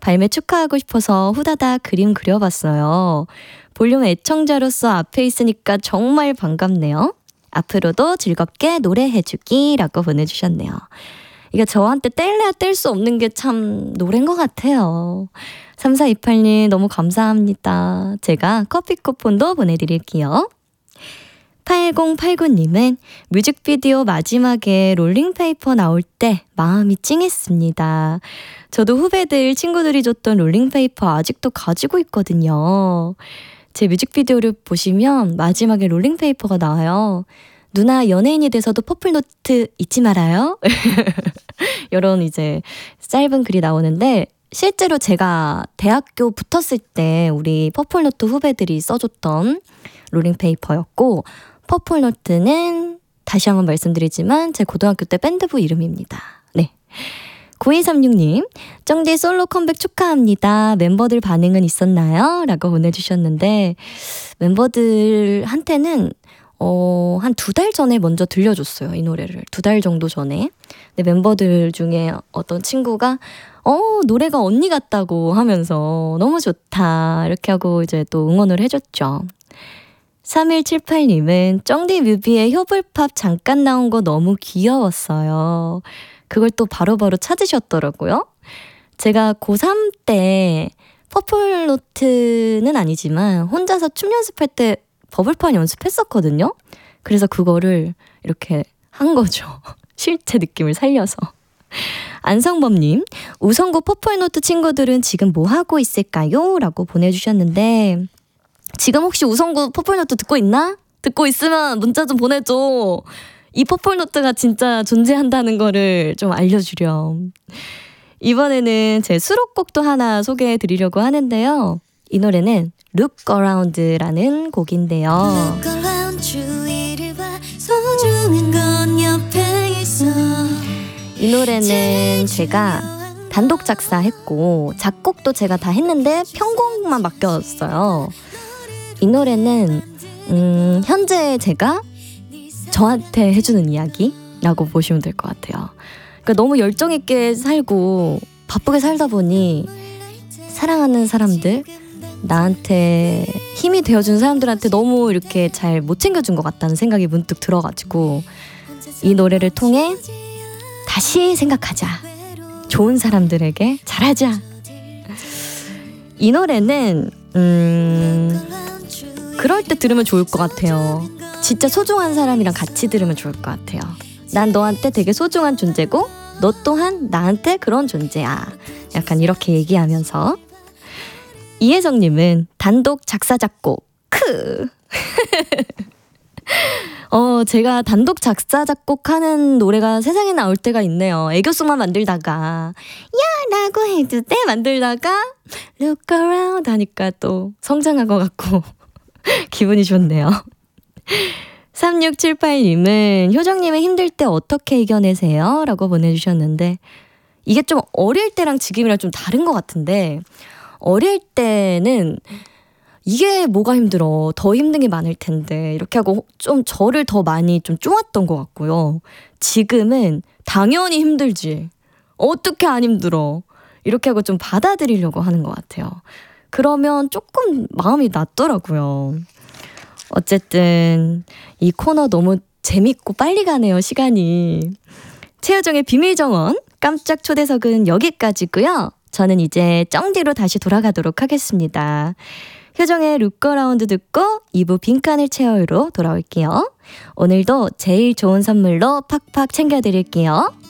발매 축하하고 싶어서 후다닥 그림 그려봤어요. 볼륨 애청자로서 앞에 있으니까 정말 반갑네요. 앞으로도 즐겁게 노래해주기라고 보내주셨네요. 이게 저한테 뗄래야 뗄 수 없는 게 참 노래인 것 같아요. 3428님 너무 감사합니다. 제가 커피 쿠폰도 보내드릴게요. 8089님은 뮤직비디오 마지막에 롤링페이퍼 나올 때 마음이 찡했습니다. 저도 후배들, 친구들이 줬던 롤링페이퍼 아직도 가지고 있거든요. 제 뮤직비디오를 보시면 마지막에 롤링페이퍼가 나와요. 누나 연예인이 돼서도 퍼플노트 잊지 말아요. 이런 이제 짧은 글이 나오는데 실제로 제가 대학교 붙었을 때 우리 퍼플노트 후배들이 써줬던 롤링페이퍼였고 퍼플노트는 다시 한번 말씀드리지만 제 고등학교 때 밴드부 이름입니다. 네. 9236님, 쩡디 솔로 컴백 축하합니다. 멤버들 반응은 있었나요? 라고 보내주셨는데 멤버들한테는 한 2달 전에 먼저 들려줬어요. 이 노래를 2달 정도 전에. 근데 멤버들 중에 어떤 친구가 노래가 언니 같다고 하면서 너무 좋다 이렇게 하고 이제 또 응원을 해줬죠. 3178님은 쩡디 뮤비에 효불팝 잠깐 나온 거 너무 귀여웠어요. 그걸 또 바로바로 찾으셨더라고요. 제가 고3 때 퍼플노트는 아니지만 혼자서 춤 연습할 때 버블판 연습했었거든요. 그래서 그거를 이렇게 한 거죠. 실제 느낌을 살려서. 안성범님, 우성구 퍼플노트 친구들은 지금 뭐 하고 있을까요? 라고 보내주셨는데 지금 혹시 우성구 퍼플노트 듣고 있나? 듣고 있으면 문자 좀 보내줘. 이 퍼플노트가 진짜 존재한다는 거를 좀 알려주렴. 이번에는 제 수록곡도 하나 소개해드리려고 하는데요. 이 노래는 Look Around라는 곡인데요. 이 노래는 제가 단독 작사했고 작곡도 제가 다 했는데 편곡만 맡겼어요. 이 노래는 현재 제가 저한테 해주는 이야기라고 보시면 될 것 같아요. 그러니까 너무 열정 있게 살고 바쁘게 살다 보니 사랑하는 사람들, 나한테 힘이 되어준 사람들한테 너무 이렇게 잘 못 챙겨준 것 같다는 생각이 문득 들어가지고 이 노래를 통해 다시 생각하자. 좋은 사람들에게 잘하자. 이 노래는 그럴 때 들으면 좋을 것 같아요. 진짜 소중한 사람이랑 같이 들으면 좋을 것 같아요. 난 너한테 되게 소중한 존재고 너 또한 나한테 그런 존재야. 약간 이렇게 얘기하면서 이혜정님은 단독 작사 작곡 크 제가 단독 작사 작곡하는 노래가 세상에 나올 때가 있네요. 애교송만 만들다가 야 라고 해도 돼 만들다가 Look around 하니까 또 성장한 것 같고 기분이 좋네요. 3678님은 효정님은 힘들 때 어떻게 이겨내세요? 라고 보내주셨는데 이게 좀 어릴 때랑 지금이랑 좀 다른 것 같은데 어릴 때는 이게 뭐가 힘들어 더 힘든 게 많을 텐데 이렇게 하고 좀 저를 더 많이 좀 쪼았던 것 같고요. 지금은 당연히 힘들지 어떻게 안 힘들어 이렇게 하고 좀 받아들이려고 하는 것 같아요. 그러면 조금 마음이 낫더라고요. 어쨌든 이 코너 너무 재밌고 빨리 가네요. 시간이. 최효정의 비밀정원 깜짝 초대석은 여기까지고요. 저는 이제 쩡디로 다시 돌아가도록 하겠습니다. 효정의 룩어라운드 듣고 2부 빈칸을 채워요로 돌아올게요. 오늘도 제일 좋은 선물로 팍팍 챙겨드릴게요.